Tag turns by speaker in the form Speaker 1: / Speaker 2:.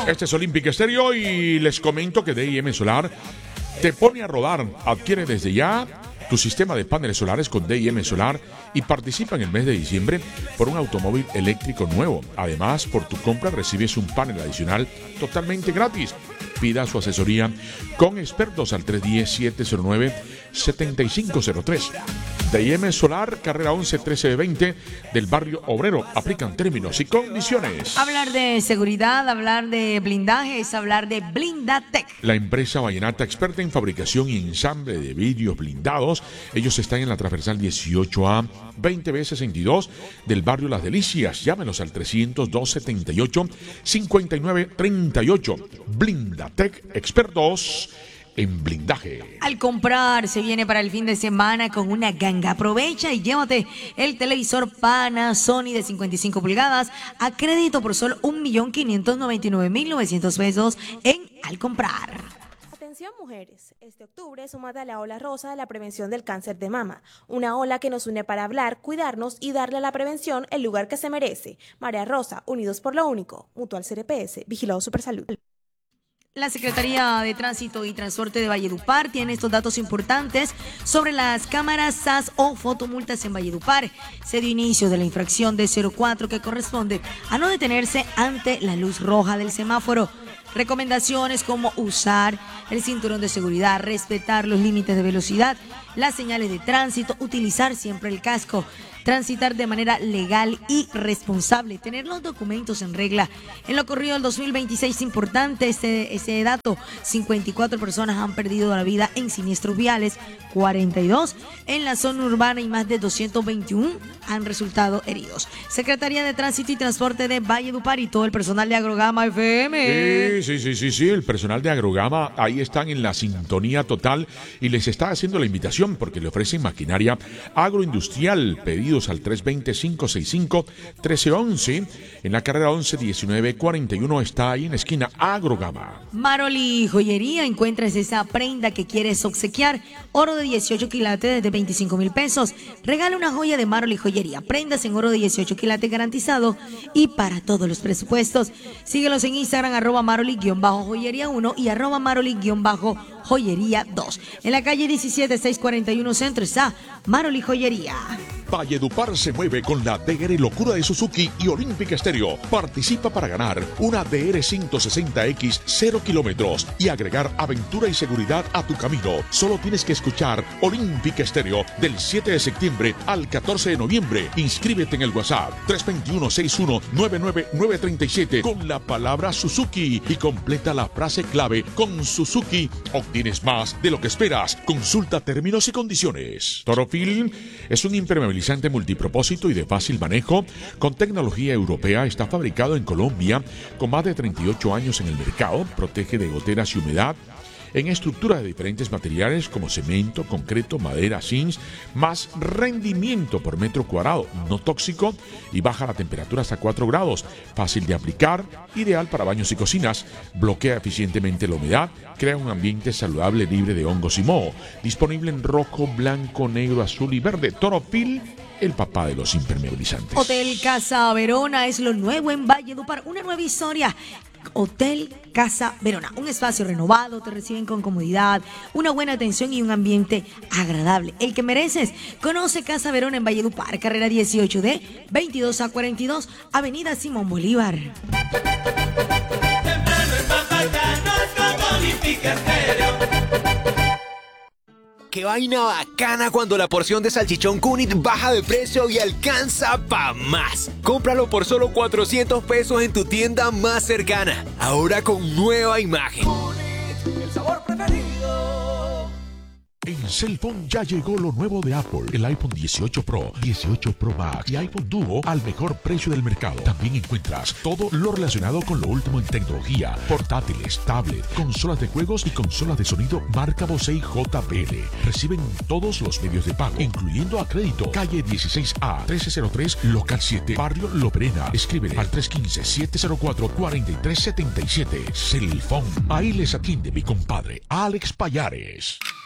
Speaker 1: Este es Olímpica Estéreo y les comento que DIM Solar te pone a rodar. Adquiere desde ya tu sistema de paneles solares con DIM Solar y participa en el mes de diciembre por un automóvil eléctrico nuevo. Además, por tu compra recibes un panel adicional totalmente gratis. Pida su asesoría con expertos al 310-709-7503. DIM Solar, carrera 11-1320 del barrio Obrero. Aplican términos y condiciones.
Speaker 2: Hablar de seguridad, hablar de blindaje es hablar de Blindatec.
Speaker 1: La empresa vallenata experta en fabricación y ensamble de vidrios blindados. Ellos están en la transversal 18A 20B62 del barrio Las Delicias. Llámenos al 300-278-5938. Blindatec, expertos en blindaje.
Speaker 2: Al comprar se viene para el fin de semana con una ganga. Aprovecha y llévate el televisor Panasonic de 55 pulgadas a crédito por solo 1.599.900 pesos en Al Comprar.
Speaker 3: Atención mujeres, este octubre súmate a la ola rosa de la prevención del cáncer de mama, una ola que nos une para hablar, cuidarnos y darle a la prevención el lugar que se merece. Marea Rosa, unidos por lo único, Mutual CRPS, Vigilado Supersalud.
Speaker 2: La Secretaría de Tránsito y Transporte de Valledupar tiene estos datos importantes sobre las cámaras SAS o fotomultas en Valledupar. Se dio inicio de la infracción de 04 que corresponde a no detenerse ante la luz roja del semáforo. Recomendaciones como usar el cinturón de seguridad, respetar los límites de velocidad, las señales de tránsito, utilizar siempre el casco, transitar de manera legal y responsable, tener los documentos en regla. En lo ocurrido el 2026, importante ese dato, 54 personas han perdido la vida en siniestros viales, 42 en la zona urbana y más de 221 han resultado heridos. Secretaría de Tránsito y Transporte de Valledupar y todo el personal de Agrogama FM.
Speaker 1: Sí, el personal de Agrogama ahí están en la sintonía total y les está haciendo la invitación porque le ofrecen maquinaria agroindustrial. Pedidos al 320-565-1311 en la carrera 11-19-41 está ahí en la esquina Agrogama.
Speaker 2: Maroli Joyería, encuentras esa prenda que quieres obsequiar, oro de 18 quilates de 25,000 pesos. Regala una joya de Maroli Joyería, prendas en oro de 18 quilates garantizado y para todos los presupuestos. Síguelos en Instagram @Maroli_joyería 1 y @Maroli_joyería 2. En la calle 17-641 Centro está Maroli Joyería.
Speaker 1: Valledupar se mueve con la DR Locura de Suzuki y Olímpica Estéreo. Participa para ganar una DR 160X 0 kilómetros y agregar aventura y seguridad a tu camino. Solo tienes que escuchar Olímpica Estéreo del 7 de septiembre al 14 de noviembre. Inscríbete en el WhatsApp 321-61-99937 con la palabra Suzuki y completa la frase clave con Suzuki. Obtienes más de lo que esperas. Consulta términos y condiciones. Torofil es un impermeabilizante multipropósito y de fácil manejo con tecnología europea. Está fabricado en Colombia con más de 38 años en el mercado. Protege de goteras y humedad en estructuras de diferentes materiales como cemento, concreto, madera, zinc, más rendimiento por metro cuadrado, no tóxico y baja la temperatura hasta 4 grados. Fácil de aplicar, ideal para baños y cocinas, bloquea eficientemente la humedad, crea un ambiente saludable libre de hongos y moho. Disponible en rojo, blanco, negro, azul y verde. Torofil, el papá de los impermeabilizantes.
Speaker 2: Hotel Casa Verona es lo nuevo en Valledupar, una nueva historia. Hotel Casa Verona, un espacio renovado, te reciben con comodidad, una buena atención y un ambiente agradable, el que mereces. Conoce Casa Verona en Valledupar, carrera 18D 22A42, avenida Simón Bolívar.
Speaker 4: ¡Qué vaina bacana cuando la porción de salchichón Cunit baja de precio y alcanza pa' más! Cómpralo por solo 400 pesos en tu tienda más cercana. Ahora con nueva imagen.
Speaker 5: Cunit, el sabor preferido.
Speaker 1: En Cellphone ya llegó lo nuevo de Apple, el iPhone 18 Pro, 18 Pro Max y iPhone Duo al mejor precio del mercado. También encuentras todo lo relacionado con lo último en tecnología, portátiles, tablet, consolas de juegos y consolas de sonido marca Bose y JBL. Reciben todos los medios de pago, incluyendo a crédito. Calle 16A, 1303, local 7, barrio Loperena. Escríbele al 315-704-4377. Cellphone. Ahí les atiende mi compadre Alex Payares.